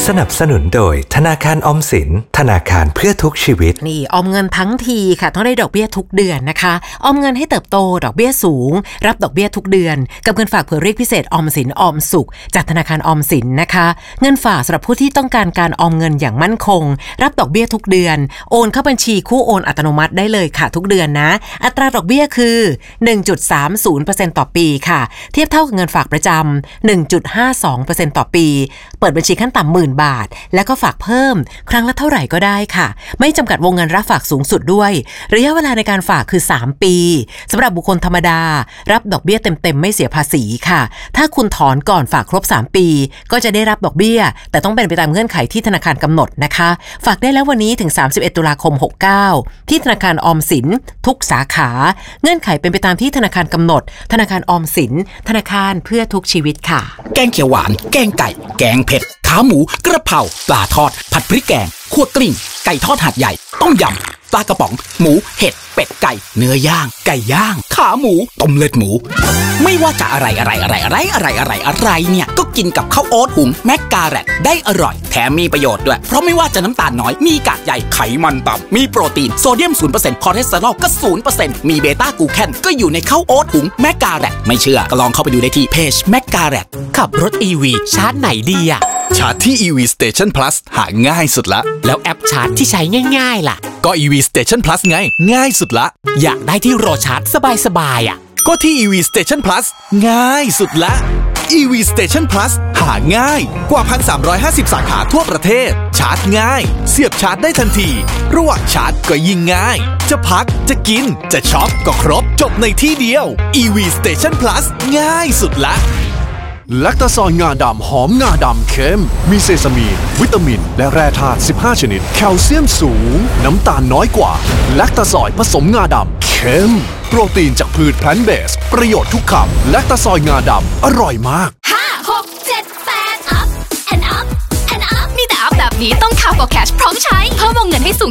สนับสนุนโดยธนาคารออมสินธนาคารเพื่อทุกชีวิตนี่ออมเงินทั้งทีค่ะต้องได้ดอกเบี้ยทุกเดือนนะคะออมเงินให้เติบโตดอกเบี้ยสูงรับดอกเบี้ยทุกเดือนกับเงินฝากเผื่อเรียกพิเศษออมสินออมสุขจากธนาคารออมสินนะคะเงินฝากสำหรับผู้ที่ต้องการการออมเงินอย่างมั่นคงรับดอกเบี้ยทุกเดือนโอนเข้าบัญชีคู่โอนอัตโนมัติได้เลยค่ะทุกเดือนนะอัตราดอกเบี้ยคือ 1.30% ต่อปีค่ะเทียบเท่ากับเงินฝากประจำ 1.52% ต่อปีเปิดบัญชีขั้นต่ำ10,000 บาทแล้วก็ฝากเพิ่มครั้งละเท่าไหร่ก็ได้ค่ะไม่จำกัดวงเงินรับฝากสูงสุดด้วยระยะเวลาในการฝากคือ3ปีสำหรับบุคคลธรรมดารับดอกเบี้ยเต็มๆไม่เสียภาษีค่ะถ้าคุณถอนก่อนฝากครบ3ปีก็จะได้รับดอกเบี้ยแต่ต้องเป็นไปตามเงื่อนไขที่ธนาคารกำหนดนะคะฝากได้แล้ววันนี้ถึง31ตุลาคม69ที่ธนาคารออมสินทุกสาขาเงื่อนไขเป็นไปตามที่ธนาคารกำหนดธนาคารออมสินธนาคารเพื่อทุกชีวิตค่ะแกงเขียวหวานแกงไก่แกงเผ็ดขาหมูกระเพราปลาทอดผัดพริกแกงคั่วกลิ้งไก่ทอดหาดใหญ่ต้มยำปลากระป๋องหมูเห็ดเป็ดไก่เนื้อย่างไก่ย่างขาหมูต้มเลือดหมูไม่ว่าจะอะไรเนี่ยก็กินกับข้าวโอ๊ตหุงแมกกาแรตได้อร่อยแถมมีประโยชน์ด้วยเพราะไม่ว่าจะน้ำตาลน้อยมีกากใยไขมันต่ำมีโปรตีนโซเดียม 0% คอเลสเตอรอลก็ 0% มีเบต้ากลูแคนก็อยู่ในข้าวโอ๊ตหุงแมกกาแรตไม่เชื่อก็ลองเข้าไปดูได้ที่เพจแมกกาแรตขับรถ EV ชาร์จไหนดีอะชาร์จที่ EV Station Plus หาง่ายสุดละแล้วแอปชาร์จที่ใช้ง่ายๆล่ะก็ EV Station Plus ไงง่ายสุดละอยากได้ที่รอชาร์จสบายๆอ่ะก็ที่ EV Station Plus ง่ายสุดละ EV Station Plus หาง่ายกว่า 1,350 สาขาทั่วประเทศชาร์จง่ายเสียบชาร์จได้ทันทีระหว่างชาร์จก็ยิ่งง่ายจะพักจะกินจะช็อปก็ครบจบในที่เดียว EV Station Plus ง่ายสุดละแลคตาซอยงาดำหอมงาดำเข้มมีเซซามีนวิตามินและแร่ธาตุ15ชนิดแคลเซียมสูงน้ำตาลน้อยกว่าแลคตาซอยผสมงาดำเข้มโปรตีนจากพืชแพลนท์เบสประโยชน์ทุกคำแลคตาซอยงาดำอร่อยมาก 5 6 7 8 up and up and up มีแต่อัพแบบนี้ต้องข่าวกับแคชพร้อม